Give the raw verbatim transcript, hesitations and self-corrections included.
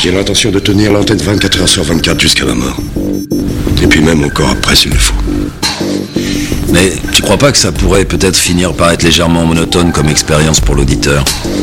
qui a l'intention de tenir l'antenne vingt-quatre heures sur vingt-quatre jusqu'à la mort. Et puis même encore après s'il le faut. Mais tu crois pas que ça pourrait peut-être finir par être légèrement monotone comme expérience pour l'auditeur ?